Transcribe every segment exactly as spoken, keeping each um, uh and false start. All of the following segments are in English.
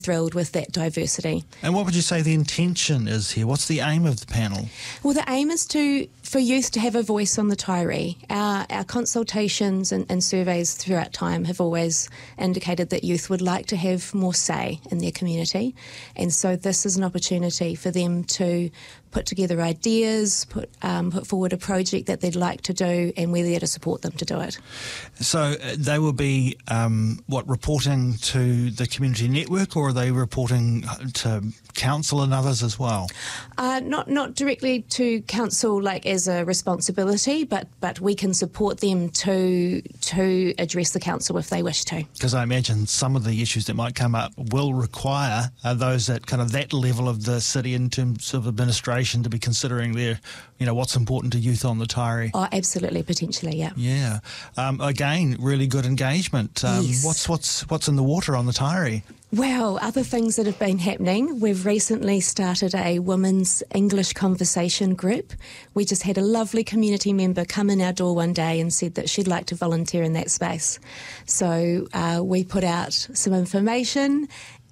thrilled with that diversity. And what would you say the intention is here? What's the aim of the panel? Well, the aim is to for youth to have a voice on the Taieri. Our, our consultations and, and surveys throughout time have always indicated that youth would like to have more say in their community, and so this is an opportunity for them to put together ideas, put um, put forward a project that they'd like to do, and we're there to support them to do it. So uh, they will be, um, what, reporting to the community network, or are they reporting to council and others as well? Uh, not not directly to council, like as a responsibility, but but we can support them to to address the council if they wish to. Because I imagine some of the issues that might come up will require uh, those at kind of that level of the city in terms of administration to be considering their, you know, what's important to youth on the Taieri. Oh, absolutely, potentially, yeah. Yeah. Um, again, really good engagement. Um, yes. What's what's what's in the water on the Taieri? Well, other things that have been happening, we've recently started a women's English conversation group. We just had a lovely community member come in our door one day and said that she'd like to volunteer in that space. So uh, we put out some information,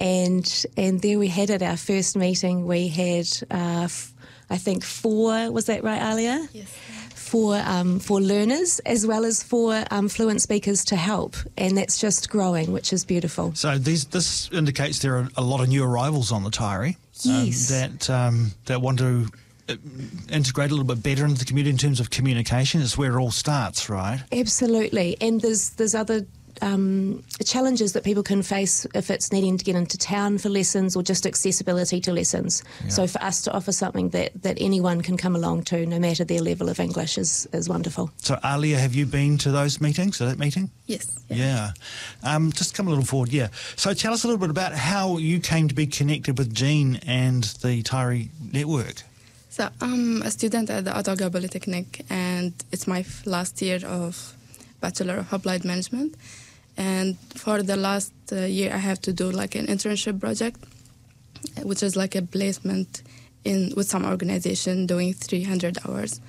and and there we had it, our first meeting. We had, uh, f- I think, four, was that right, Alia? Yes. For um, for learners as well as for um, fluent speakers to help, and that's just growing, which is beautiful. So these, this indicates there are a lot of new arrivals on the Taieri. Yes. Um, that um, that want to uh, integrate a little bit better into the community in terms of communication. Is where it all starts, right? Absolutely, and there's there's other um, challenges that people can face if it's needing to get into town for lessons or just accessibility to lessons. Yeah. So for us to offer something that, that anyone can come along to, no matter their level of English, is, is wonderful. So Alia, have you been to those meetings, to that meeting? Yes. Yeah. Um, just come a little forward, yeah. So tell us a little bit about how you came to be connected with Jean and the Taieri network. So I'm a student at the Otago Polytechnic, and it's my f- last year of Bachelor of Applied Management. And for the last uh, year, I have to do like an internship project, which is like a placement in with some organization doing three hundred hours.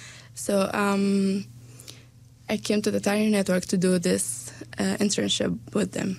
So um, I came to the Taieri network to do this uh, internship with them.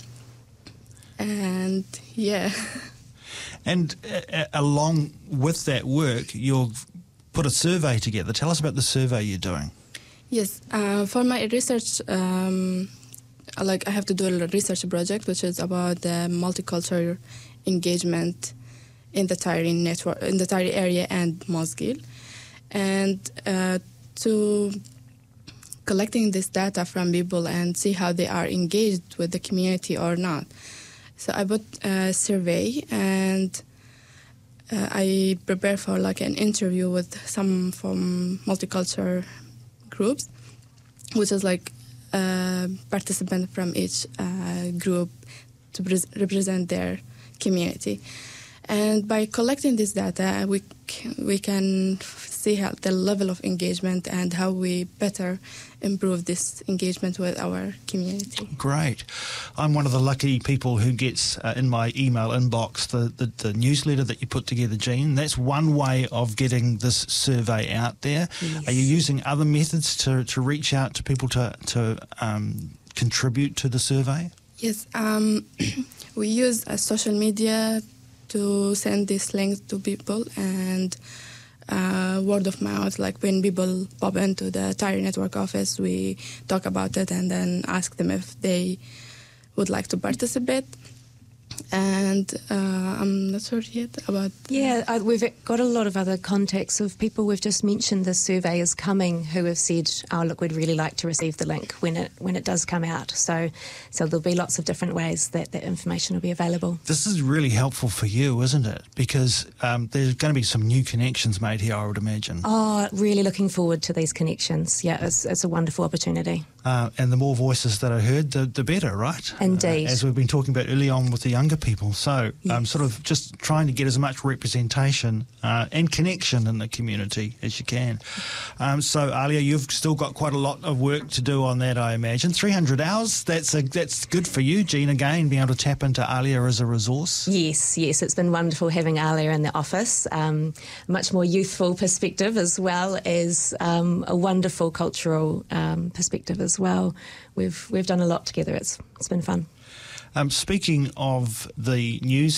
And yeah. And uh, along with that work, you've put a survey together. Tell us about the survey you're doing. Yes, uh, for my research, um, like I have to do a research project, which is about the multicultural engagement in the Taieri network, in the Taieri area and Mosgiel, and uh, to collecting this data from people and see how they are engaged with the community or not. So I put a survey, and uh, I prepare for like an interview with some from multicultural groups, which is like a participant from each uh, group to pre- represent their community. And by collecting this data, we c- we can see how the level of engagement and how we better improve this engagement with our community. Great. I'm one of the lucky people who gets uh, in my email inbox the, the, the newsletter that you put together, Jean. That's one way of getting this survey out there. Yes. Are you using other methods to, to reach out to people to, to um, contribute to the survey? Yes, um, we use uh, social media to send these links to people, and uh, word of mouth, like when people pop into the Taieri Network office, we talk about it and then ask them if they would like to participate. And uh, I'm not sure yet about... Yeah, uh, we've got a lot of other contacts of people. We've just mentioned the survey is coming who have said, oh, look, we'd really like to receive the link when it when it does come out. So so there'll be lots of different ways that that information will be available. This is really helpful for you, isn't it? Because um, there's going to be some new connections made here, I would imagine. Oh, really looking forward to these connections. Yeah, it's, it's a wonderful opportunity. Uh, and the more voices that are heard, the, the better, right? Indeed. Uh, as we've been talking about early on with the younger people. So Yes. um, sort of just trying to get as much representation uh, and connection in the community as you can. Um, so, Alia, you've still got quite a lot of work to do on that, I imagine. three hundred hours, that's a, that's good for you, Jean, again, being able to tap into Alia as a resource. Yes, yes, it's been wonderful having Alia in the office. Um, a much more youthful perspective, as well as um, a wonderful cultural um, perspective as well. We've we've done a lot together. It's it's been fun. Um, speaking of the news